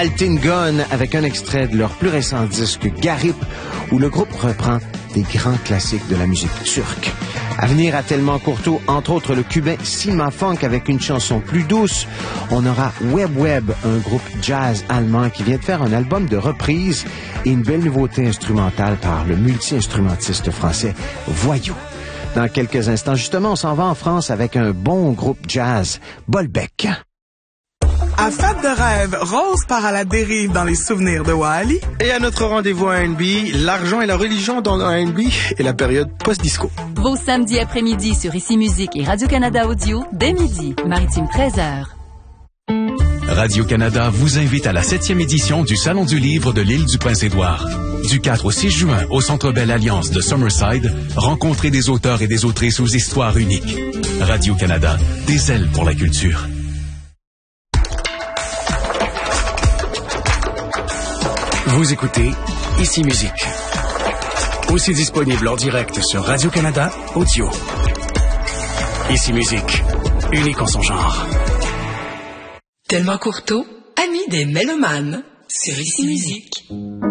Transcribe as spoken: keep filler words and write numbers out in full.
Altingun avec un extrait de leur plus récent disque Garip, où le groupe reprend des grands classiques de la musique turque. À venir à Tellement Courteau, entre autres le cubain Sima Funk avec une chanson plus douce. On aura Web Web, un groupe jazz allemand qui vient de faire un album de reprise et une belle nouveauté instrumentale par le multi-instrumentiste français Voyou. Dans quelques instants, justement, on s'en va en France avec un bon groupe jazz, Bolbec. À Fête de rêve, Rose part à la dérive dans les souvenirs de Wally. Et à notre rendez-vous R and B, l'argent et la religion dans le R and B et la période post-disco. Vos samedis après-midi sur Ici Musique et Radio-Canada Audio, dès midi, Maritime treize heures. Radio-Canada vous invite à la septième édition du Salon du Livre de l'île du Prince-Édouard. Du quatre au six juin, au Centre Bell Alliance de Summerside, rencontrez des auteurs et des autrices aux histoires uniques. Radio-Canada, des ailes pour la culture. Vous écoutez Ici Musique. Aussi disponible en direct sur Radio-Canada Audio. Ici Musique, unique en son genre. Tellement Courteau, ami des mélomanes sur Ici Musique.